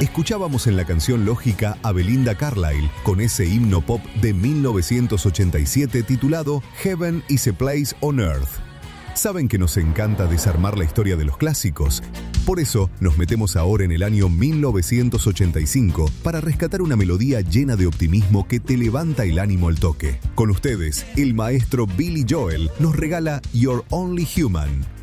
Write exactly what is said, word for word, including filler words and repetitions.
Escuchábamos en la canción Lógica a Belinda Carlisle con ese himno pop de mil novecientos ochenta y siete titulado Heaven is a Place on Earth. Saben que nos encanta desarmar la historia de los clásicos. Por eso nos metemos ahora en el año mil novecientos ochenta y cinco para rescatar una melodía llena de optimismo que te levanta el ánimo al toque. Con ustedes, el maestro Billy Joel nos regala You're Only Human.